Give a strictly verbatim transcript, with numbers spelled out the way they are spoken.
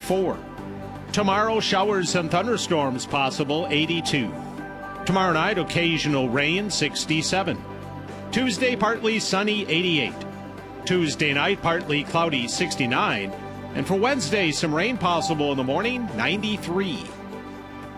eighty-four. Tomorrow, showers and thunderstorms possible, eighty-two. Tomorrow night, occasional rain, sixty-seven. Tuesday, partly sunny, eighty-eight. Tuesday night, partly cloudy, sixty-nine. And for Wednesday, some rain possible in the morning, ninety-three.